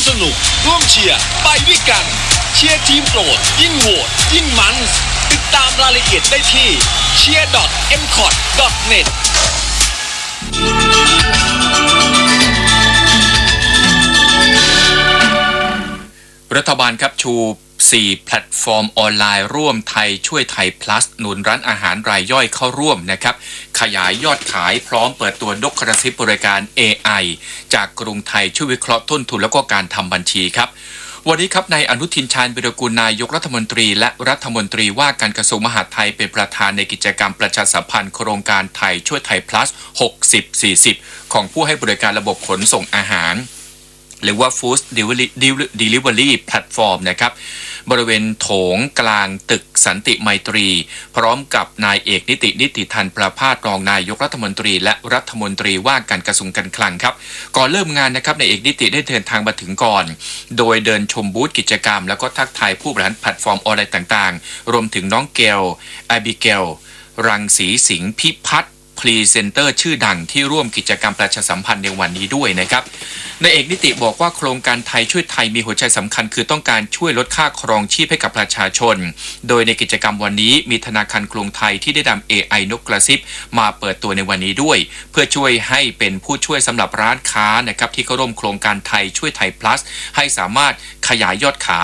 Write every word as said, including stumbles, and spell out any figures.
สนุกร่วมเชียร์ไปด้วยกันเชียร์ทีมโปรดยิ่งโหวตยิ่งมันติดตามรายละเอียดได้ที่ เชียร์ ดอท เอ็ม คอท ดอท เน็ตรัฐบาลครับชูสี่แพลตฟอร์มออนไลน์ร่วมไทยช่วยไทย plus หนุนร้านอาหารรายย่อยเข้าร่วมนะครับขยายยอดขายพร้อมเปิดตัวนกกระซิบบริการ เอ ไอ จากกรุงไทยช่วยวิเคราะห์ต้นทุนแล้วก็การทำบัญชีครับวันนี้ครับนายอนุทินชาญวิรากูลนายกรัฐมนตรีและรัฐมนตรีว่าการกระทรวงมหาดไทยเป็นประธานในกิจกรรมประชาสัมพันธ์โครงการไทยช่วยไทย plus หกสิบ สี่สิบของผู้ให้บริการระบบขนส่งอาหารหรือว่า Food Delivery Platform นะครับบริเวณโถงกลางตึกสันติไมตรีพร้อมกับนายเอกนิตินิติธันประภาสรองนายกรัฐมนตรีและรัฐมนตรีว่าการกระทรวงการคลังครับก่อนเริ่มงานนะครับนายเอกนิติได้เดินทางมาถึงก่อนโดยเดินชมบูธกิจกรรมแล้วก็ทักทายผู้บริหารแพลตฟอร์มออนไลน์ต่างๆรวมถึงน้องเกลอาบิเกลรังสีสิงห์พิพัฒน์พรีเซนเตอร์ชื่อดังที่ร่วมกิจกรรมประชาสัมพันธ์ในวันนี้ด้วยนะครับนายเอกนิติบอกว่าโครงการไทยช่วยไทยมีหัวใจสำคัญคือต้องการช่วยลดค่าครองชีพให้กับประชาชนโดยในกิจกรรมวันนี้มีธนาคารกรุงไทยที่ได้นำ เอ ไอ นกกระซิบมาเปิดตัวในวันนี้ด้วยเพื่อช่วยให้เป็นผู้ช่วยสำหรับร้านค้านะครับที่เข้าร่วมโครงการไทยช่วยไทย plus ให้สามารถขยายยอดขาย